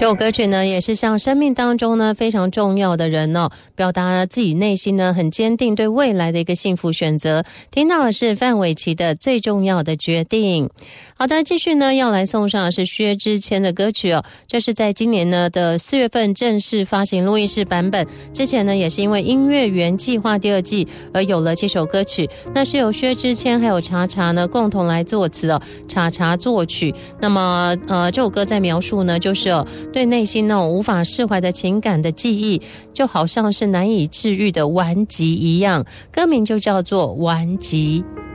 这首歌曲呢，也是向生命当中呢非常重要的人哦，表达自己内心呢很坚定对未来的一个幸福选择。听到的是范玮琪的最重要的决定。好的，继续呢要来送上的是薛之谦的歌曲哦，这是在今年呢的4月份正式发行录音室版本。之前呢也是因为音乐园计划第2季而有了这首歌曲，那是由薛之谦还有查查呢共同来作词哦，查查作曲。那么这首歌在描述呢就是对内心那种无法释怀的情感的记忆，就好像是难以治愈的顽疾一样，歌名就叫做顽疾。